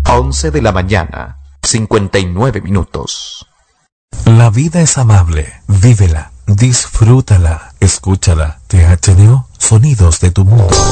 11 de la mañana, 59 minutos. La vida es amable, vívela, disfrútala, escúchala. THDO, sonidos de tu mundo.